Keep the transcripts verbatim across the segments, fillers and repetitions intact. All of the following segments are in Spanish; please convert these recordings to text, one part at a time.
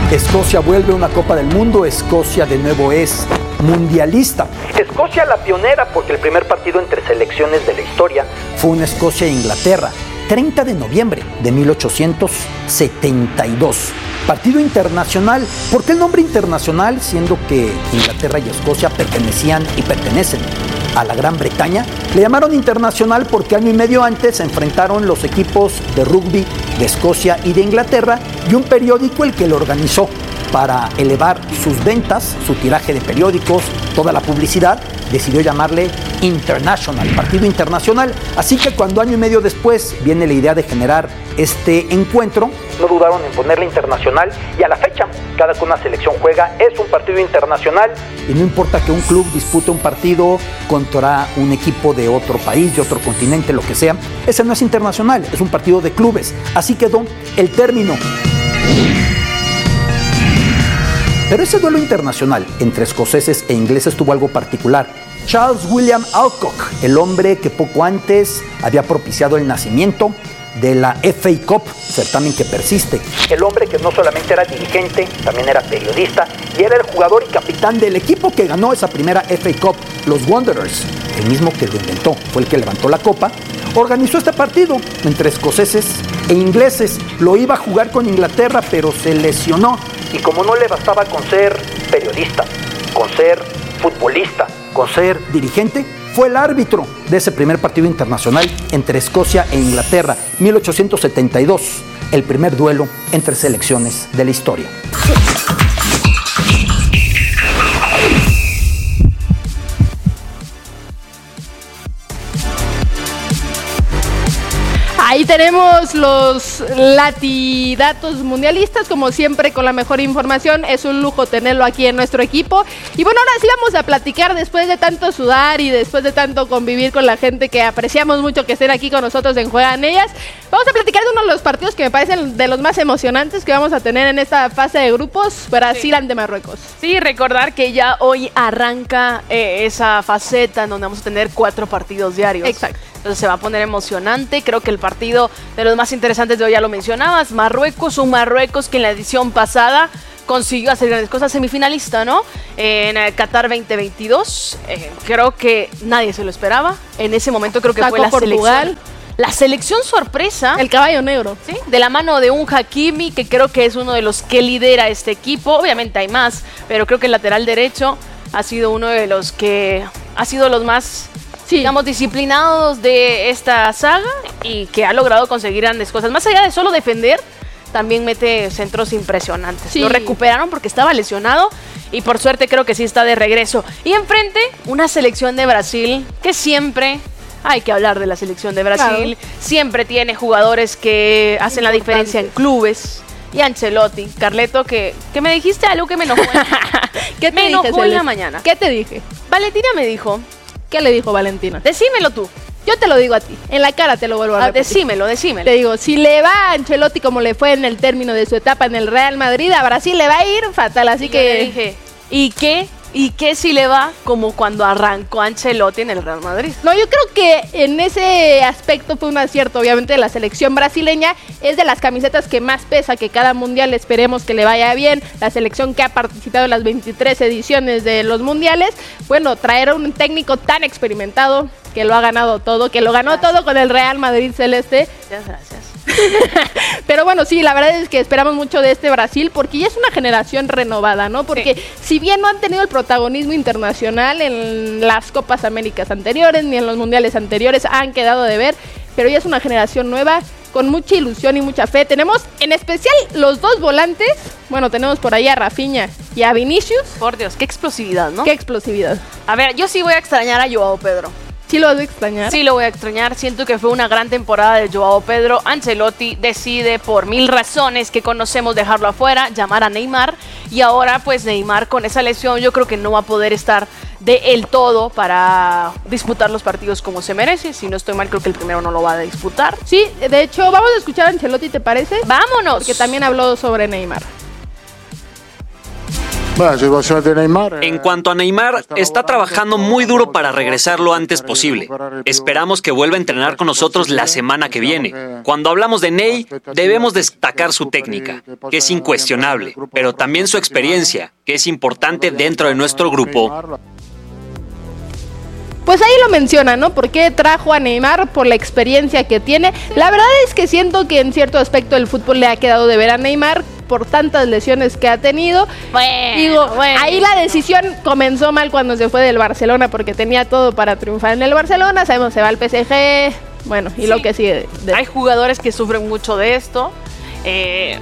Escocia vuelve a una Copa del Mundo, Escocia de nuevo es mundialista. Escocia la pionera porque el primer partido entre selecciones de la historia fue una Escocia e Inglaterra, treinta de noviembre de mil ochocientos setenta y dos. Partido internacional. ¿Por qué el nombre internacional? Siendo que Inglaterra y Escocia pertenecían y pertenecen a la Gran Bretaña. Le llamaron internacional porque año y medio antes se enfrentaron los equipos de rugby de Escocia y de Inglaterra, y un periódico el que lo organizó para elevar sus ventas, su tiraje de periódicos, toda la publicidad, decidió llamarle International, partido internacional. Así que cuando año y medio después viene la idea de generar este encuentro, no dudaron en ponerle internacional, y a la fecha, cada que una selección juega es un partido internacional, y no importa que un club dispute un partido contra un equipo de otro país, de otro continente, lo que sea, ese no es internacional, es un partido de clubes. Así quedó el término. Pero ese duelo internacional entre escoceses e ingleses tuvo algo particular. Charles William Alcock, el hombre que poco antes había propiciado el nacimiento de la F A Cup, certamen que persiste. El hombre que no solamente era dirigente, también era periodista y era el jugador y capitán del equipo que ganó esa primera F A Cup, los Wanderers, el mismo que lo inventó, fue el que levantó la copa. Organizó este partido entre escoceses e ingleses. Lo iba a jugar con Inglaterra, pero se lesionó. Y como no le bastaba con ser periodista, con ser futbolista, con ser dirigente, fue el árbitro de ese primer partido internacional entre Escocia e Inglaterra, mil ochocientos setenta y dos, el primer duelo entre selecciones de la historia. Ahí tenemos los latidatos mundialistas, como siempre con la mejor información. Es un lujo tenerlo aquí en nuestro equipo. Y bueno, ahora sí vamos a platicar después de tanto sudar y después de tanto convivir con la gente que apreciamos mucho que estén aquí con nosotros en Juegan Ellas. Vamos a platicar de uno de los partidos que me parecen de los más emocionantes que vamos a tener en esta fase de grupos, Brasil sí. ante Marruecos. Sí, recordar que ya hoy arranca eh, esa faceta en donde vamos a tener cuatro partidos diarios. Exacto. Entonces se va a poner emocionante. Creo que el partido de los más interesantes de hoy ya lo mencionabas. Marruecos, un Marruecos que en la edición pasada consiguió hacer grandes cosas, semifinalista, ¿no? En el Qatar veinte veintidós. Eh, creo que nadie se lo esperaba. En ese momento creo que Sacó fue la Portugal. selección. La selección sorpresa. El caballo negro. ¿Sí? De la mano de un Hakimi, que creo que es uno de los que lidera este equipo. Obviamente hay más, pero creo que el lateral derecho ha sido uno de los que ha sido los más... Sí. digamos, disciplinados de esta saga y que ha logrado conseguir grandes cosas. Más allá de solo defender, también mete centros impresionantes. Sí. Lo recuperaron porque estaba lesionado y por suerte creo que sí está de regreso. Y enfrente, una selección de Brasil que siempre... Hay que hablar de la selección de Brasil. Claro. Siempre tiene jugadores que hacen la diferencia en clubes. Y Ancelotti, Carleto, que, que me dijiste algo que me enojó. ¿Qué te me dije, enojó Celeste? en la mañana. ¿Qué te dije? Valentina me dijo... ¿Qué le dijo Valentina? Decímelo tú. Yo te lo digo a ti. En la cara te lo vuelvo a repetir. Ah, decímelo, decímelo. Te digo, si le va a Ancelotti como le fue en el término de su etapa en el Real Madrid, a Brasil le va a ir fatal. Así y que... le dije, ¿y qué? ¿Y qué si le va como cuando arrancó Ancelotti en el Real Madrid? No, yo creo que en ese aspecto fue un acierto. Obviamente la selección brasileña es de las camisetas que más pesa, que cada mundial esperemos que le vaya bien. La selección que ha participado en las veintitrés ediciones de los mundiales. Bueno, traer a un técnico tan experimentado que lo ha ganado todo, que lo ganó gracias. todo con el Real Madrid Celeste. Muchas gracias. Pero bueno, sí, la verdad es que esperamos mucho de este Brasil porque ya es una generación renovada, ¿no? Porque sí. si bien no han tenido el protagonismo internacional en las Copas Américas anteriores ni en los mundiales anteriores, han quedado de ver, pero ya es una generación nueva con mucha ilusión y mucha fe. Tenemos en especial los dos volantes. Bueno, tenemos por ahí a Rafinha y a Vinicius. Por Dios, qué explosividad, ¿no? Qué explosividad. A ver, yo sí voy a extrañar a Joao Pedro. ¿Sí lo vas a extrañar? Sí lo voy a extrañar. Siento que fue una gran temporada de Joao Pedro. Ancelotti decide, por mil razones que conocemos, dejarlo afuera, llamar a Neymar. Y ahora, pues, Neymar con esa lesión yo creo que no va a poder estar de el todo para disputar los partidos como se merece. Si no estoy mal, creo que el primero no lo va a disputar. Sí, de hecho, vamos a escuchar a Ancelotti, ¿te parece? ¡Vámonos! Porque también habló sobre Neymar. En cuanto a Neymar, está trabajando muy duro para regresar lo antes posible. Esperamos que vuelva a entrenar con nosotros la semana que viene. Cuando hablamos de Ney, debemos destacar su técnica, que es incuestionable, pero también su experiencia, que es importante dentro de nuestro grupo. Pues ahí lo menciona, ¿no? ¿Por qué trajo a Neymar? Por la experiencia que tiene. La verdad es que siento que en cierto aspecto el fútbol le ha quedado de ver a Neymar por tantas lesiones que ha tenido. Bueno, Digo, bueno. ahí la decisión comenzó mal cuando se fue del Barcelona porque tenía todo para triunfar en el Barcelona. Sabemos, se va al P S G, bueno, y sí, lo que sigue. De... Hay jugadores que sufren mucho de esto. Eh,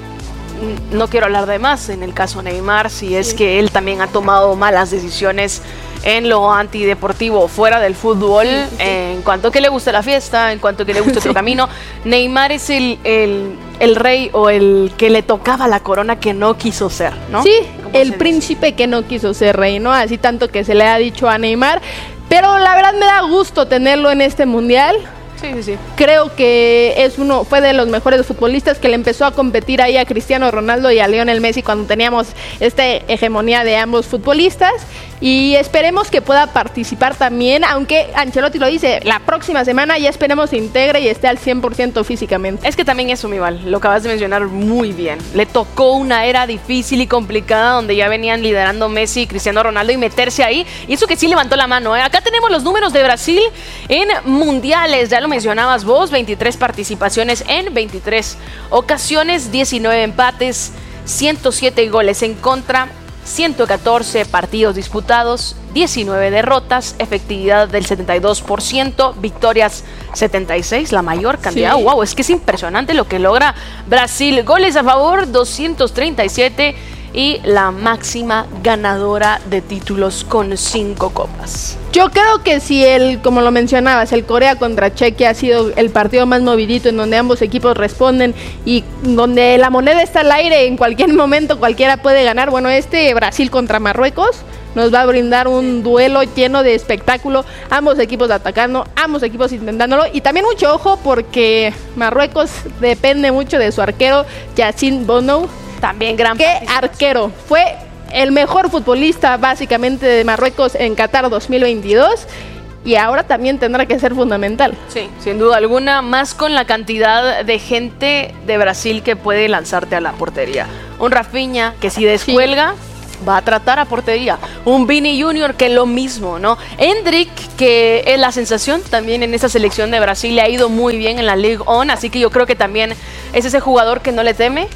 no quiero hablar de más en el caso Neymar, si es sí. que él también ha tomado malas decisiones en lo antideportivo, fuera del fútbol, sí, sí. Eh, en cuanto que le gusta la fiesta, en cuanto que le gusta sí. otro camino. Neymar es el, el, el rey o el que le tocaba la corona que no quiso ser, ¿no? Sí, el príncipe dice? que no quiso ser rey, ¿no? Así tanto que se le ha dicho a Neymar, pero la verdad me da gusto tenerlo en este mundial. Sí, sí, sí. Creo que es uno, fue de los mejores futbolistas que le empezó a competir ahí a Cristiano Ronaldo y a Lionel Messi cuando teníamos esta hegemonía de ambos futbolistas. Y esperemos que pueda participar también, aunque Ancelotti lo dice, la próxima semana ya esperemos se integre y esté al cien por ciento físicamente. Es que también eso, Mival, lo acabas de mencionar muy bien. Le tocó una era difícil y complicada donde ya venían liderando Messi y Cristiano Ronaldo y meterse ahí. Y eso que sí levantó la mano, ¿eh? Acá tenemos los números de Brasil en mundiales, ya lo mencionabas vos, veintitrés participaciones en veintitrés ocasiones, diecinueve empates, ciento siete goles en contra, ciento catorce partidos disputados, diecinueve derrotas, efectividad del setenta y dos por ciento, victorias setenta y seis, la mayor cantidad. Sí. Wow, es que es impresionante lo que logra Brasil. Goles a favor, doscientos treinta y siete y la máxima ganadora de títulos con cinco copas. Yo creo que si el, como lo mencionabas, el Corea contra Chequia ha sido el partido más movidito en donde ambos equipos responden y donde la moneda está al aire, en cualquier momento cualquiera puede ganar. Bueno, este Brasil contra Marruecos nos va a brindar un duelo lleno de espectáculo, ambos equipos atacando, ambos equipos intentándolo, y también mucho ojo porque Marruecos depende mucho de su arquero Yacine Bono. También gran ¿Qué arquero? Fue el mejor futbolista básicamente de Marruecos en Qatar dos mil veintidós y ahora también tendrá que ser fundamental. Sí, sin duda alguna, más con la cantidad de gente de Brasil que puede lanzarte a la portería. Un Rafinha que si descuelga... Sí. Va a tratar a portería. Un Vini Junior que lo mismo, ¿no? Endrick, que es la sensación también en esa selección de Brasil, le ha ido muy bien en la Ligue uno, así que yo creo que también es ese jugador que no le teme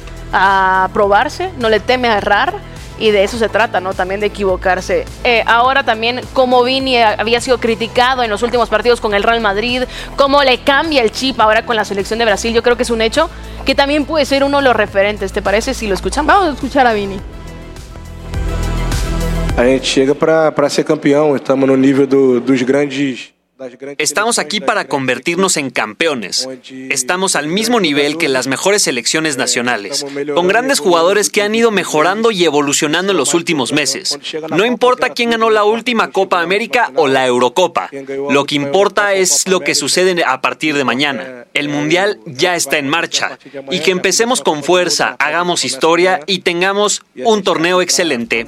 a probarse, no le teme a errar, y de eso se trata, ¿no? También de equivocarse. Eh, ahora también, como Vini había sido criticado en los últimos partidos con el Real Madrid, cómo le cambia el chip ahora con la selección de Brasil, yo creo que es un hecho que también puede ser uno de los referentes, ¿te parece? Si lo escuchan, vamos a escuchar a Vini. A gente chega para ser campeón, estamos no nível do, dos grandes... Estamos aquí para convertirnos en campeones. Estamos al mismo nivel que las mejores selecciones nacionales, con grandes jugadores que han ido mejorando y evolucionando en los últimos meses. No importa quién ganó la última Copa América o la Eurocopa. Lo que importa es lo que sucede a partir de mañana. El Mundial ya está en marcha. Y que empecemos con fuerza, hagamos historia y tengamos un torneo excelente.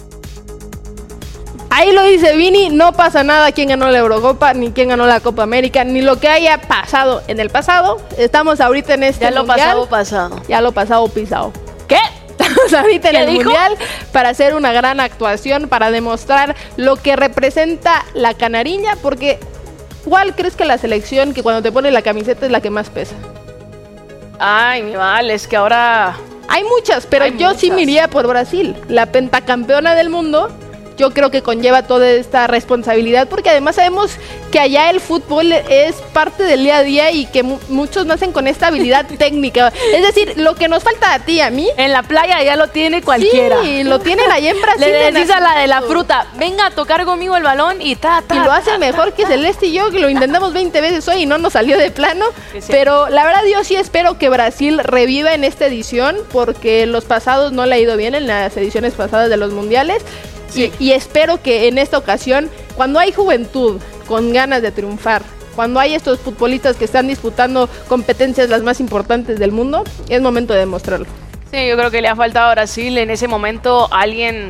Ahí lo dice Vini, no pasa nada quién ganó la Eurocopa, ni quién ganó la Copa América, ni lo que haya pasado en el pasado. Estamos ahorita en este ya lo mundial. pasado, pasado. Ya lo pasado, pisado. ¿Qué? Estamos ahorita en el dijo? mundial para hacer una gran actuación, para demostrar lo que representa la canariña, porque ¿cuál crees que la selección que cuando te pone la camiseta es la que más pesa? Ay, mi vale, es que ahora... Hay muchas, pero Hay yo muchas. sí me iría por Brasil, la pentacampeona del mundo. Yo creo que conlleva toda esta responsabilidad porque además sabemos que allá el fútbol es parte del día a día y que mu- muchos nacen con esta habilidad técnica. Es decir, lo que nos falta a ti y a mí. En la playa ya lo tiene cualquiera. Sí, lo tienen allá en Brasil. Le decís a la de la fruta, venga a tocar conmigo el balón y ta, ta. Y lo hace mejor que Celeste y yo, que lo intentamos veinte veces hoy y no nos salió de plano. Sí, sí. Pero la verdad yo sí espero que Brasil reviva en esta edición porque los pasados no le ha ido bien en las ediciones pasadas de los mundiales. Sí. Y, y espero que en esta ocasión, cuando hay juventud con ganas de triunfar, cuando hay estos futbolistas que están disputando competencias las más importantes del mundo, es momento de demostrarlo. Sí, yo creo que le ha faltado a Brasil en ese momento alguien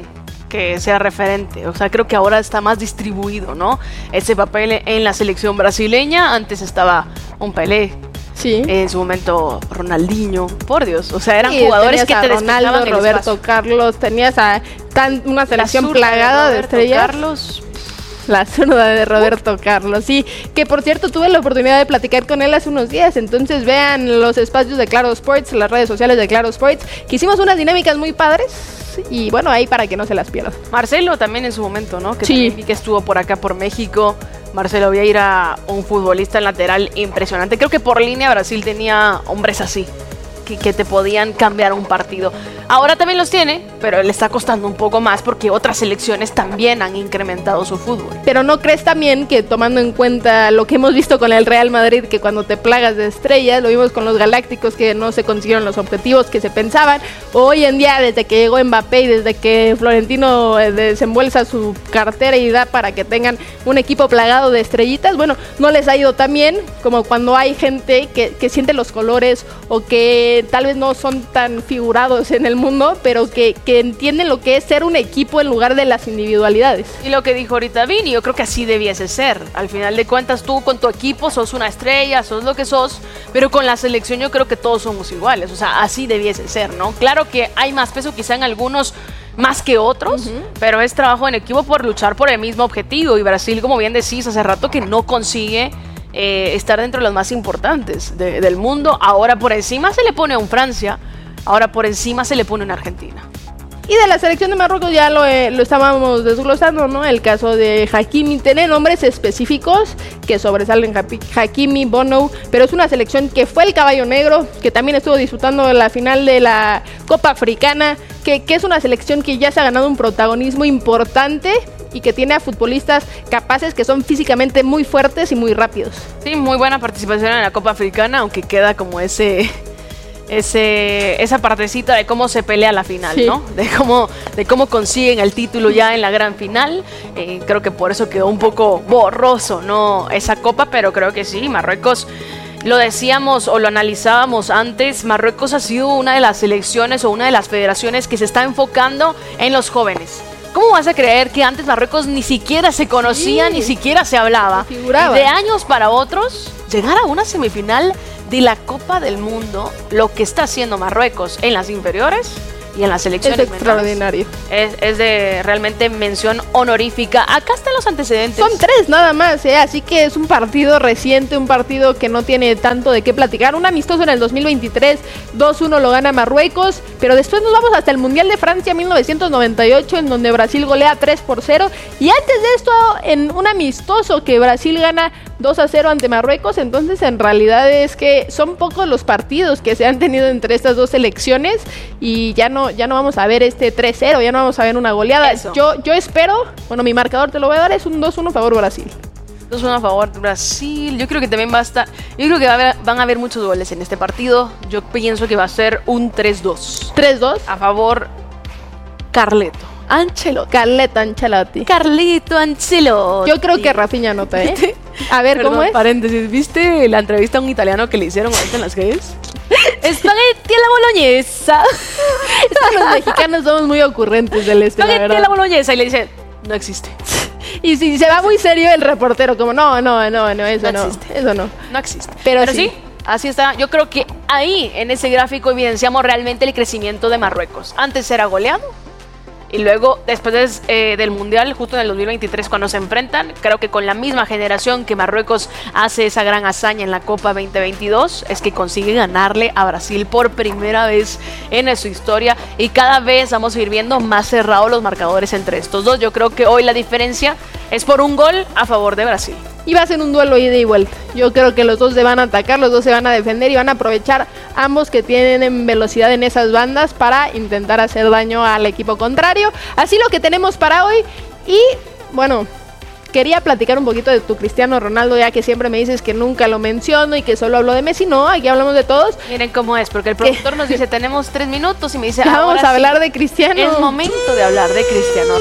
que sea referente. O sea, creo que ahora está más distribuido, ¿no? Ese papel en la selección brasileña. Antes estaba un Pelé. Sí. En su momento Ronaldinho. Por Dios. O sea, eran sí, jugadores que te Ronaldo, el Roberto espacio. Carlos. Tenías a tan, una selección plagada de, de estrellas. Carlos. La zurda de Roberto Carlos, sí, que por cierto tuve la oportunidad de platicar con él hace unos días, entonces vean los espacios de Claro Sports, las redes sociales de Claro Sports, que hicimos unas dinámicas muy padres y bueno, ahí para que no se las pierdan. Marcelo también en su momento, ¿no? Que sí. también vi que estuvo por acá por México. Marcelo Vieira, un futbolista lateral impresionante. Creo que por línea Brasil tenía hombres así, que, que te podían cambiar un partido. Ahora también los tiene, pero le está costando un poco más porque otras selecciones también han incrementado su fútbol. Pero ¿no crees también que tomando en cuenta lo que hemos visto con el Real Madrid, que cuando te plagas de estrellas, lo vimos con los Galácticos que no se consiguieron los objetivos que se pensaban, hoy en día desde que llegó Mbappé y desde que Florentino desembolsa su cartera y da para que tengan un equipo plagado de estrellitas, bueno, no les ha ido tan bien como cuando hay gente que, que siente los colores o que tal vez no son tan figurados en el mundo, pero que, que entienden lo que es ser un equipo en lugar de las individualidades. Y lo que dijo ahorita Vini, yo creo que así debiese ser. Al final de cuentas, tú con tu equipo sos una estrella, sos lo que sos, pero con la selección yo creo que todos somos iguales. O sea, así debiese ser, ¿no? Claro que hay más peso quizá en algunos más que otros, uh-huh. pero es trabajo en equipo por luchar por el mismo objetivo. Y Brasil, como bien decís hace rato, que no consigue eh, estar dentro de los más importantes de, del mundo. Ahora por encima se le pone a un Francia. Ahora por encima se le pone en Argentina. Y de la selección de Marruecos ya lo, eh, lo estábamos desglosando, ¿no? El caso de Hakimi tiene nombres específicos que sobresalen, Hakimi, Bono, pero es una selección que fue el caballo negro, que también estuvo disputando la final de la Copa Africana, que, que es una selección que ya se ha ganado un protagonismo importante y que tiene a futbolistas capaces que son físicamente muy fuertes y muy rápidos. Sí, muy buena participación en la Copa Africana, aunque queda como ese... Ese, esa partecita de cómo se pelea la final, sí. ¿no? De cómo, de cómo consiguen el título ya en la gran final. Eh, creo que por eso quedó un poco borroso, ¿no? Esa copa, pero creo que sí, Marruecos, lo decíamos o lo analizábamos antes, Marruecos ha sido una de las selecciones o una de las federaciones que se está enfocando en los jóvenes. ¿Cómo vas a creer que antes Marruecos ni siquiera se conocía, sí. ni siquiera se hablaba? Se figuraba. De años para otros, llegar a una semifinal de la Copa del Mundo, lo que está haciendo Marruecos en las inferiores y en las selecciones es extraordinario. Es, es de realmente mención honorífica. Acá están los antecedentes. Son tres nada más, ¿eh? Así que es un partido reciente, un partido que no tiene tanto de qué platicar. Un amistoso en el dos mil veintitrés, dos uno lo gana Marruecos, pero después nos vamos hasta el Mundial de Francia mil novecientos noventa y ocho, en donde Brasil golea tres por cero. Y antes de esto, en un amistoso que Brasil gana dos a cero ante Marruecos. Entonces en realidad es que son pocos los partidos que se han tenido entre estas dos selecciones y ya no, ya no vamos a ver este tres cero, ya no vamos a ver una goleada. Yo, yo espero, bueno, mi marcador te lo voy a dar, es un dos uno a favor Brasil. dos uno a favor Brasil. Yo creo que también va a estar, yo creo que va a haber, van a haber muchos goles en este partido. Yo pienso que va a ser un tres dos. ¿tres dos? A favor Carleto Ancelotti. Carleto Ancelotti. Carlito Ancelotti. Yo creo que Rafinha anota, ¿eh? A ver, Perdón, ¿cómo es? Paréntesis, ¿viste la entrevista a un italiano que le hicieron ahorita en las redes? Espagueti a la boloñesa. Es que los mexicanos somos muy ocurrentes del este, la Espagueti verdad. a la boloñesa. Y le dice, no existe. Y si se va muy serio el reportero, como, no, no, no, no, eso no, No no existe. eso no. No existe. Pero, Pero sí. sí, así está. Yo creo que ahí, en ese gráfico, evidenciamos realmente el crecimiento de Marruecos. Antes era goleado. Y luego, después eh, del Mundial, justo en el dos mil veintitrés, cuando se enfrentan, creo que con la misma generación que Marruecos hace esa gran hazaña en la Copa veinte veintidós, es que consigue ganarle a Brasil por primera vez en su historia. Y cada vez vamos a ir viendo más cerrados los marcadores entre estos dos. Yo creo que hoy la diferencia es por un gol a favor de Brasil. Y va a ser un duelo ida y vuelta. Yo creo que los dos se van a atacar, los dos se van a defender y van a aprovechar ambos que tienen velocidad en esas bandas para intentar hacer daño al equipo contrario. Así lo que tenemos para hoy. Y bueno, quería platicar un poquito de tu Cristiano Ronaldo, ya que siempre me dices que nunca lo menciono y que solo hablo de Messi. No, aquí hablamos de todos. Miren cómo es, porque el productor nos dice, tenemos tres minutos y me dice, ya vamos a sí, hablar de Cristiano. Es momento de hablar de Cristiano Ronaldo.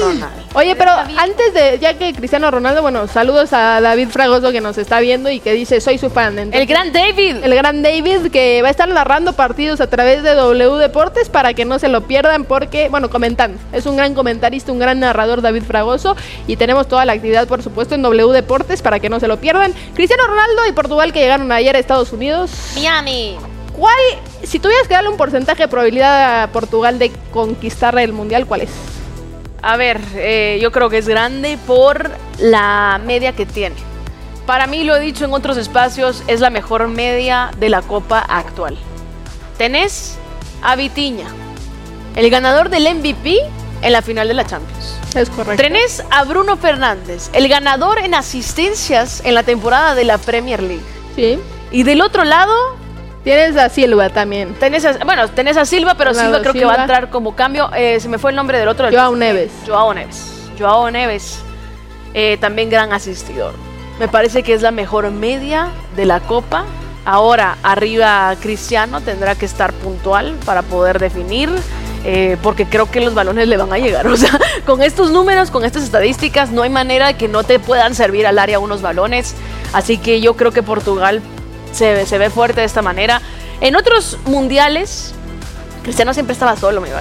Oye, pero antes de, ya que Cristiano Ronaldo, bueno, saludos a David Fragoso que nos está viendo y que dice, soy su fan. Entonces, el gran David. El gran David que va a estar narrando partidos a través de W Deportes para que no se lo pierdan porque, bueno, comentando. Es un gran comentarista, un gran narrador David Fragoso y tenemos toda la actividad, por supuesto, en W Deportes para que no se lo pierdan. Cristiano Ronaldo y Portugal que llegaron ayer a Estados Unidos. Miami. ¿Cuál, si tuvieras que darle un porcentaje de probabilidad a Portugal de conquistar el Mundial, cuál es? A ver, eh, yo creo que es grande por la media que tiene. Para mí, lo he dicho en otros espacios, es la mejor media de la Copa actual. Tenés a Vitinha, el ganador del M V P en la final de la Champions. Es correcto. Tenés a Bruno Fernández, el ganador en asistencias en la temporada de la Premier League. Sí. Y del otro lado... Tienes a Silva también. Tenés a, bueno, tenés a Silva, pero Ronaldo Silva creo Silva. que va a entrar como cambio. Eh, se me fue el nombre del otro. Joao Neves. Joao Neves. Joao Neves. Eh, también gran asistidor. Me parece que es la mejor media de la Copa. Ahora, arriba Cristiano tendrá que estar puntual para poder definir. Eh, porque creo que los balones le van a llegar. O sea, con estos números, con estas estadísticas, no hay manera de que no te puedan servir al área unos balones. Así que yo creo que Portugal... Se, se ve fuerte de esta manera. En otros mundiales, Cristiano siempre estaba solo, me vale.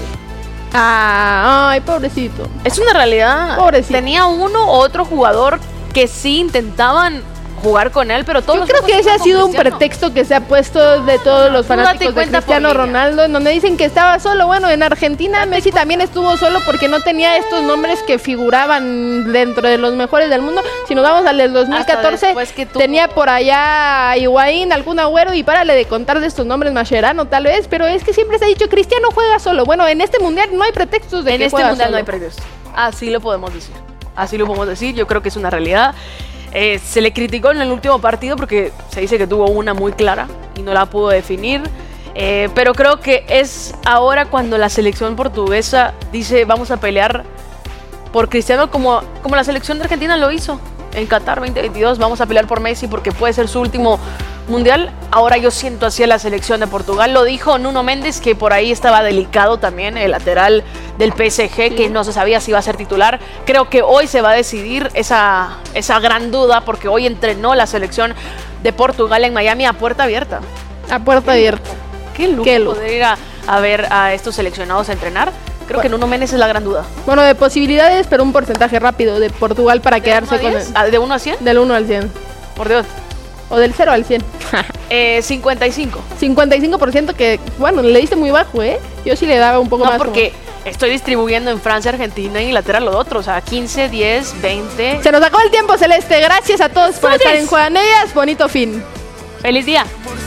Ah, ay, pobrecito. Es una realidad. Pobrecito. Tenía uno u otro jugador que sí intentaban jugar con él, pero todos Yo creo que ese ha sido un pretexto que se ha puesto de todos los fanáticos de Cristiano Ronaldo, en donde dicen que estaba solo. Bueno, en Argentina Messi también estuvo solo porque no tenía estos nombres que figuraban dentro de los mejores del mundo. Si nos vamos al del dos mil catorce, tuvo... tenía por allá a Higuaín, algún Agüero, y párale de contar de estos nombres, Mascherano tal vez, pero es que siempre se ha dicho Cristiano juega solo. Bueno, en este mundial no hay pretextos de en que este juega mundial solo. No hay pretextos. Así lo podemos decir. Así lo podemos decir. Yo creo que es una realidad. Eh, se le criticó en el último partido porque se dice que tuvo una muy clara y no la pudo definir. Eh, pero creo que es ahora cuando la selección portuguesa dice vamos a pelear por Cristiano como, como la selección de Argentina lo hizo en Qatar veinte veintidós. Vamos a pelear por Messi porque puede ser su último mundial. Ahora yo siento así a la selección de Portugal. Lo dijo Nuno Méndez, que por ahí estaba delicado también, el lateral del P S G, sí. que no se sabía si iba a ser titular. Creo que hoy se va a decidir esa, esa gran duda, porque hoy entrenó la selección de Portugal en Miami a puerta abierta. A puerta abierta. Qué lujo, Qué lujo. poder ir a, a ver a estos seleccionados a entrenar. Creo bueno. que Nuno Méndez es la gran duda. Bueno, de posibilidades, pero un porcentaje rápido de Portugal para quedarse con el... ¿De uno a cien? Del uno al cien. Por Dios. O del cero al cien. eh, cincuenta y cinco. cincuenta y cinco por ciento que, bueno, le diste muy bajo, ¿eh? Yo sí le daba un poco no, más. No, porque como... estoy distribuyendo en Francia, Argentina e Inglaterra lo otro. O sea, quince, diez, veinte. Se nos acabó el tiempo, Celeste. Gracias a todos por estar en Juegan Ellas. Bonito fin. Feliz día.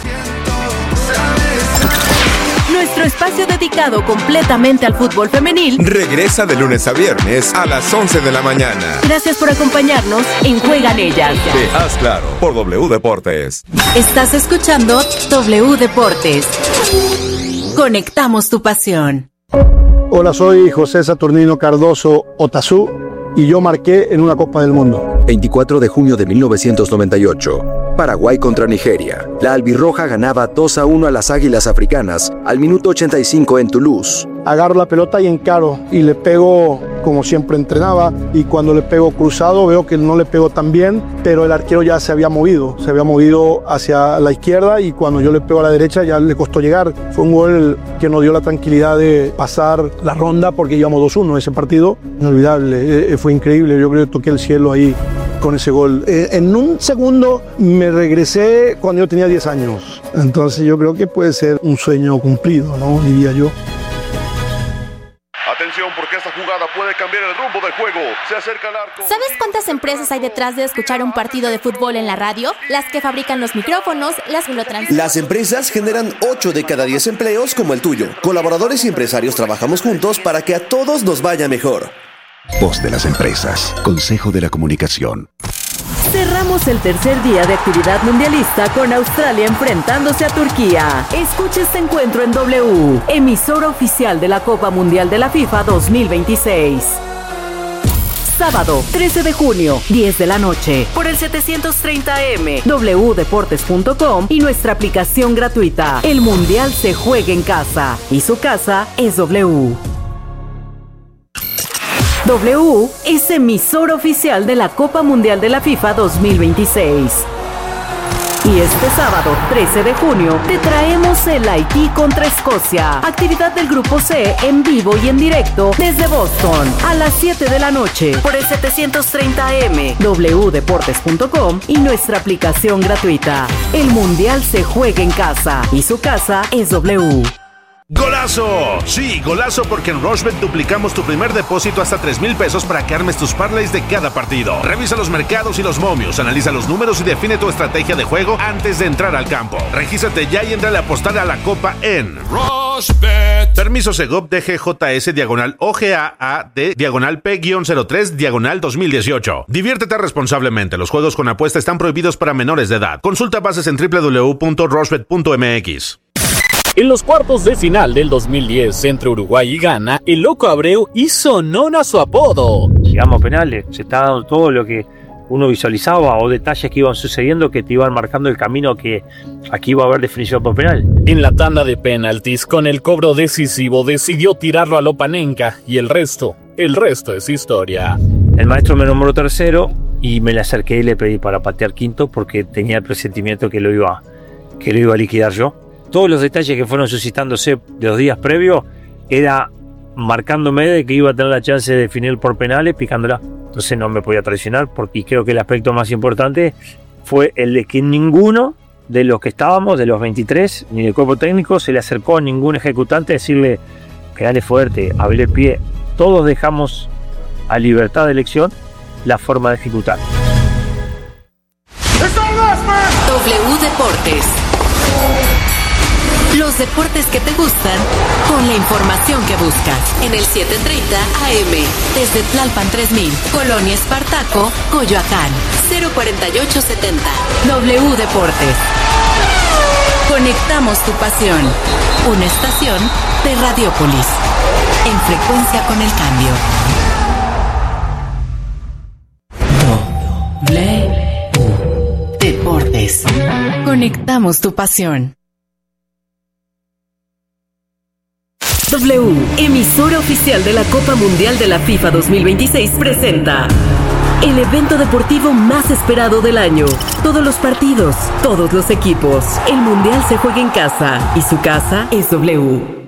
Nuestro espacio dedicado completamente al fútbol femenil regresa de lunes a viernes a las once de la mañana. Gracias por acompañarnos en Juegan Ellas. Te haz claro por W Deportes. Estás escuchando W Deportes. Conectamos tu pasión. Hola, soy José Saturnino Cardoso Otazú y yo marqué en una Copa del Mundo. veinticuatro de junio de mil novecientos noventa y ocho. Paraguay contra Nigeria. La albirroja ganaba dos a uno a las Águilas Africanas al minuto ochenta y cinco en Toulouse. Agarro la pelota y encaro y le pego como siempre entrenaba, y cuando le pego cruzado veo que no le pego tan bien, pero el arquero ya se había movido, se había movido hacia la izquierda, y cuando yo le pego a la derecha ya le costó llegar. Fue un gol que nos dio la tranquilidad de pasar la ronda porque íbamos dos uno. Ese partido inolvidable, fue increíble. Yo creo que toqué el cielo ahí con ese gol. Eh, en un segundo me regresé cuando yo tenía diez años. Entonces yo creo que puede ser un sueño cumplido, ¿no? Diría yo. Atención, porque esta jugada puede cambiar el rumbo del juego. Se acerca al arco. ¿Sabes cuántas empresas hay detrás de escuchar un partido de fútbol en la radio? Las que fabrican los micrófonos, las que lo transmiten. Las empresas generan ocho de cada diez empleos como el tuyo. Colaboradores y empresarios trabajamos juntos para que a todos nos vaya mejor. Voz de las empresas. Consejo de la Comunicación. Cerramos el tercer día de actividad mundialista con Australia enfrentándose a Turquía. Escucha este encuentro en W, emisora oficial de la Copa Mundial de la FIFA dos mil veintiséis. Sábado, trece de junio, diez de la noche, por el setecientos treinta A M, w deportes punto com y nuestra aplicación gratuita. El Mundial se juega en casa y su casa es W. W es emisor oficial de la Copa Mundial de la FIFA dos mil veintiséis. Y este sábado, trece de junio, te traemos el Haití contra Escocia. Actividad del Grupo C en vivo y en directo desde Boston a las siete de la noche por el setecientos treinta A M, w deportes punto com y nuestra aplicación gratuita. El Mundial se juega en casa y su casa es W. ¡Golazo! Sí, golazo, porque en Rushbet duplicamos tu primer depósito hasta tres mil pesos para que armes tus parlays de cada partido. Revisa los mercados y los momios, analiza los números y define tu estrategia de juego antes de entrar al campo. Regístrate ya y entra a apostar a la copa en Rushbet. Permiso Segov D G J S diagonal O G A A D diagonal P cero tres diagonal dos mil dieciocho. Diviértete responsablemente. Los juegos con apuesta están prohibidos para menores de edad. Consulta bases en w w w punto rushbet punto m x. En los cuartos de final del dos mil diez entre Uruguay y Ghana, el Loco Abreu hizo honor a su apodo. Llegamos a penales, se está dando todo lo que uno visualizaba o detalles que iban sucediendo que te iban marcando el camino que aquí iba a haber definición por penal. En la tanda de penaltis, con el cobro decisivo, decidió tirarlo a Lopanenka y el resto, el resto es historia. El maestro me nombró tercero y me le acerqué y le pedí para patear quinto porque tenía el presentimiento que lo iba, que lo iba a liquidar yo. Todos los detalles que fueron suscitándose de los días previos era marcándome de que iba a tener la chance de definir por penales picándola. Entonces no me podía traicionar porque creo que el aspecto más importante fue el de que ninguno de los que estábamos, de los veintitrés, ni del cuerpo técnico, se le acercó a ningún ejecutante a decirle que dale fuerte, hable el pie. Todos dejamos a libertad de elección la forma de ejecutar. W Deportes. Los deportes que te gustan, con la información que buscas. En el setecientos treinta A M, desde Tlalpan tres mil, Colonia Espartaco, Coyoacán, cero cuarenta y ocho setenta. W Deportes. Conectamos tu pasión. Una estación de Radiópolis. En frecuencia con el cambio. W Deportes. Conectamos tu pasión. W, emisora oficial de la Copa Mundial de la FIFA dos mil veintiséis, presenta el evento deportivo más esperado del año. Todos los partidos, todos los equipos. El Mundial se juega en casa y su casa es W.